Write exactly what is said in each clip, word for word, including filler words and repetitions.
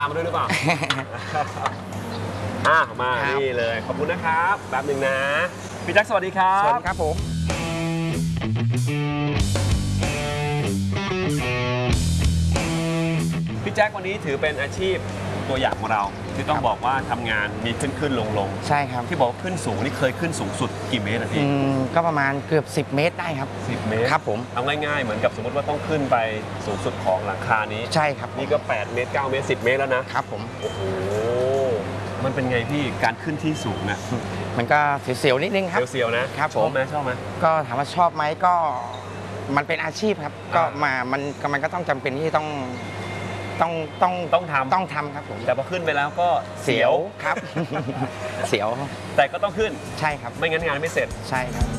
ตามมาด้วยหรือเปล่า อ่ะมานี่เลยขอบคุณนะครับแป๊บหนึ่งนะพี่แจ็คสวัสดีครับสวัสดีครับผมพี่แจ็ควันนี้ถือเป็นอาชีพตัวอย่างของเราที่ต้องบอกว่าทำงานมีขึ้นขึ้นลงลงใช่ครับที่บอกว่าขึ้นสูงนี่เคยขึ้นสูงสุดกี่เมตรอะพี่ก็ประมาณเกือบสิบเมตรได้ครับสิบเมตรครับผมเอาง่ายๆเหมือนกับสมมติว่าต้องขึ้นไปสูงสุดของหลังคานี้ใช่ครับนี่ก็แปดเมตรเก้าเมตรสิบเมตรแล้วนะครับผมโอ้โหมันเป็นไงพี่การขึ้นที่สูงนะมันก็เสียวๆนิดนึงครับเสียวๆนะครับผมชอบไหมชอบไหมก็ถามว่าชอบไหมก็มันเป็นอาชีพครับก็มามันมันก็ต้องจำเป็นที่ต้องต้องต้องต้องทำต้องทำครับผมแต่พอขึ้นไปแล้วก็เสียวครับ เสียวแต่ก็ต้องขึ้นใช่ครับไม่งั้นงานไม่เสร็จใช่ครับ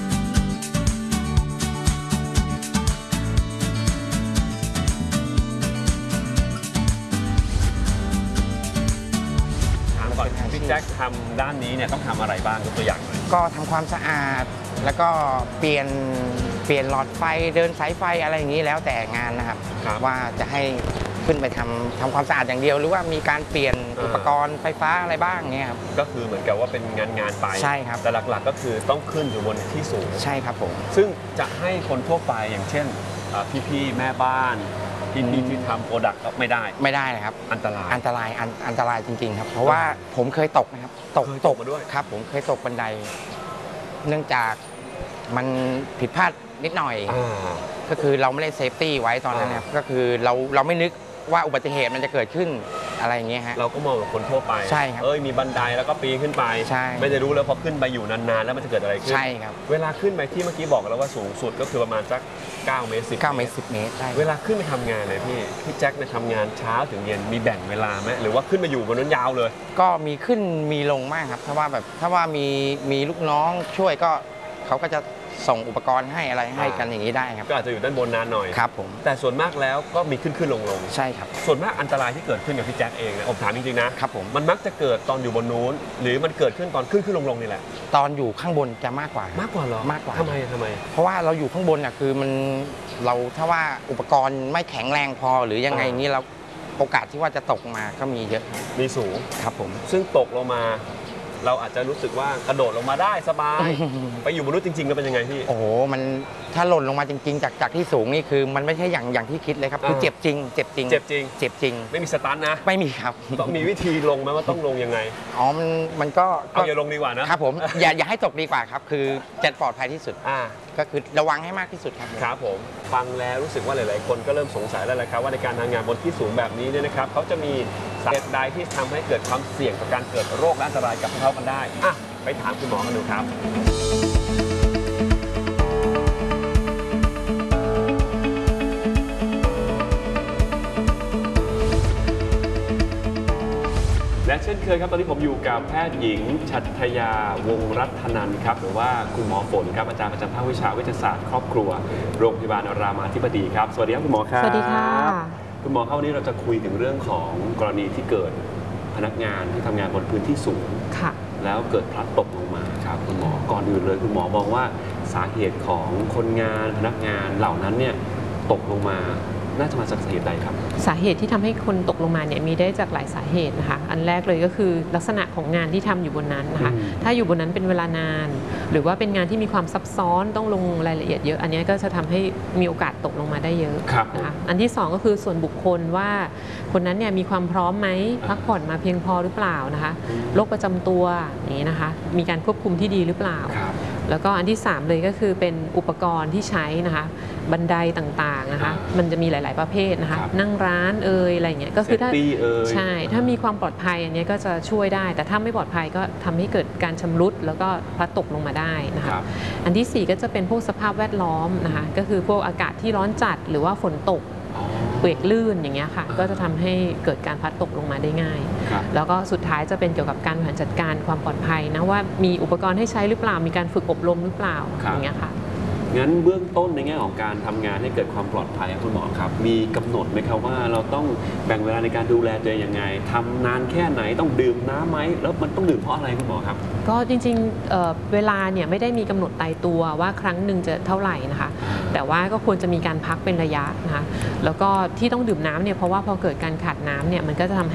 ถามก่อนพี่แจ็คทำด้านนี้เนี่ยต้องทำอะไรบ้างยกตัวอย่างหน่อยก็ทำความสะอาดแล้วก็เปลี่ยนเปลี่ยนหลอดไฟเดินสายไฟอะไรอย่างนี้แล้วแต่งานนะครับว่าจะให้ขึ้นไปทำทำความสะอาดอย่างเดียวหรือว่ามีการเปลี่ยนอุปกรณ์ไฟฟ้าอะไรบ้างเนี่ยครับก็คือเหมือนกับว่าเป็นงานงานไปใช่ครับแต่หลักๆก็คือต้องขึ้นอยู่บนที่สูงใช่ครับผมซึ่งจะให้คนทั่วไปอย่างเช่นพี่ๆแม่บ้านที่ที่ที่ทำโปรดักต์ก็ไม่ได้ไม่ได้เลยครับอันตรายอันตรายอันตรายจริงๆครับเพราะว่าผมเคยตกนะครับตกตกมาด้วยครับผมเคยตกบันไดเนื่องจากมันผิดพลาดนิดหน่อยก็คือเราไม่ได้เซฟตี้ไว้ตอนนั้นนะครับก็คือเราเราไม่นึกว่าอุบัติเหตุมันจะเกิดขึ้นอะไรอย่างเงี้ยฮะเราก็มองแบบคนทั่วไปใช่ครับเอ้ยมีบันไดแล้วก็ปีนขึ้นไปใช่ไม่ได้รู้แล้วพอขึ้นไปอยู่นานๆแล้วมันจะเกิดอะไรขึ้นใช่ครับเวลาขึ้นไปที่เมื่อกี้บอกแล้วว่าสูงสุดก็คือประมาณสักเก้าเมตรสิบเก้าเมตรสิบเมตรใช่เวลาขึ้นไปทำงานเลยพี่พี่แจ็คเนี่ยทำงานเช้าถึงเย็นมีแบ่งเวลาไหมหรือว่าขึ้นมาอยู่บนนั้นยาวเลยก็มีขึ้นมีลงมากครับถ้าว่าแบบถ้าว่ามีมีลูกน้องช่วยก็เขาก็จะส่งอุปกรณ์ให้อะไรให้กันอย่างนี้ได้ครับก็อาจจะอยู่ด้านบนนานหน่อยครับผมแต่ส่วนมากแล้วก็มีขึ้นขึ้นลงลงใช่ครับส่วนมากอันตรายที่เกิดขึ้นกับพี่แจ็คเองเนี่ยผมถามจริงๆนะครับผมมันมักจะเกิดตอนอยู่บนนู้นหรือมันเกิดขึ้นตอนขึ้นขึ้นลงลงนี่แหละตอนอยู่ข้างบนจะมากกว่ามากกว่าหรอมากกว่าทำไมทำไมเพราะว่าเราอยู่ข้างบนอ่ะคือมันเราถ้าว่าอุปกรณ์ไม่แข็งแรงพอหรือยังไงนี้เราโอกาสที่ว่าจะตกมาก็มีเยอะมีสูงครับผมซึ่งตกลงมาเราอาจจะรู้สึกว่ากระโดดลงมาได้สบายไปอยู่บนนู้นจริงๆก็เป็นยังไงพี่โอ้โหมันถ้าหล่นลงมาจริงๆจากจากที่สูงนี่คือมันไม่ใช่อย่างอย่างที่คิดเลยครับคือเจ็บจริงเจ็บจริงเจ็บจริงเจ็บจริงไม่มีสตันนะไม่มีครับต้องมีวิธีลงไหมว่าต้องลงยังไงอ๋อมันมันก็เอาอย่าลงดีกว่านะครับผมอย่าอย่าให้ตกดีกว่าครับคือจะปลอดภัยที่สุดอ่าก็คือระวังให้มากที่สุดครับครับผมฟังแล้วรู้สึกว่าหลายๆคนก็เริ่มสงสัยแล้วแหละครับว่าในการทำงานบนที่สูงแบบนี้เนี่ยนะครับเขาจะมีสาเหตุใดที่ทำให้เกิดความเสี่ยงต่อการเกิดโรคและอันตรายกับพวกเขากันได้อ่ะไปถามคุณหมอกันดูครับและเช่นเคยครับตอนนี้ผมอยู่กับแพทย์หญิงชัตยาวงศ์รัตนันท์ครับหรือว่าคุณหมอฝนครับอาจารย์ประจำภาควิชาเวชศาสตร์ครอบครัวโรงพยาบาลรามาธิบดีครับสวัสดีครับคุณหมอครับสวัสดีค่ะคุณหมอครับวันนี้เราจะคุยถึงเรื่องของกรณีที่เกิดพนักงานที่ทำงานบนพื้นที่สูงค่ะแล้วเกิดพลัดตกลงมาครับคุณหมอก่อนอื่นเลยคุณหมอมองว่าสาเหตุของคนงานพนักงานเหล่านั้นเนี่ยตกลงมาน่าจะมาจากสาเหตุใดครับสาเหตุที่ทำให้คนตกลงมาเนี่ยมีได้จากหลายสาเหตุนะคะอันแรกเลยก็คือลักษณะของงานที่ทำอยู่บนนั้นนะคะถ้าอยู่บนนั้นเป็นเวลานานหรือว่าเป็นงานที่มีความซับซ้อนต้องลงรายละเอียดเยอะอันนี้ก็จะทำให้มีโอกาสตกลงมาได้เยอะนะคะอันที่สองก็คือส่วนบุคคลว่าคนนั้นเนี่ยมีความพร้อมไหมพักผ่อนมาเพียงพอหรือเปล่านะคะโรคประจำตัวอย่างนี้นะคะมีการควบคุมที่ดีหรือเปล่าแล้วก็อันที่สามเลยก็คือเป็นอุปกรณ์ที่ใช้นะคะบันไดต่างๆนะคะมันจะมีหลายๆประเภทนะคะนั่งร้านเอ่ยอะไรเงี้ยก็คือถ้าใช่ถ้ามีความปลอดภัยอันนี้ก็จะช่วยได้แต่ถ้าไม่ปลอดภัยก็ทำให้เกิดการชำรุดแล้วก็พลัดตกลงมาได้นะคะอันที่สี่ก็จะเป็นพวกสภาพแวดล้อมนะคะก็คือพวกอากาศที่ร้อนจัดหรือว่าฝนตกเปียกลื่นอย่างเงี้ยค่ะก็จะทำให้เกิดการพลัดตกลงมาได้ง่ายแล้วก็สุดท้ายจะเป็นเกี่ยวกับการบริหารจัดการความปลอดภัยนะว่ามีอุปกรณ์ให้ใช้หรือเปล่ามีการฝึกอบรมหรือเปล่าอย่างเงี้ยค่ะงั้นเบื้องต้นในแง่ของการทำงานให้เกิดความปลอดภัยคุณหมอครับมีกำหนดไหมครับว่าเราต้องแบ่งเวลาในการดูแลตัวเองยังไงทำนานแค่ไหนต้องดื่มน้ำไหมแล้วมันต้องดื่มเพราะอะไรคุณหมอครับก็จริงๆ เ, เวลาเนี่ยไม่ได้มีกำหนดตายตัวว่าครั้งหนึ่งจะเท่าไหร่นะคะแต่ว่าก็ควรจะมีการพักเป็นระยะนะคะแล้วก็ที่ต้องดื่มน้ำเนี่ยเพราะว่าพอเกิดการขาดน้ำเนี่ยมันก็จะทำให้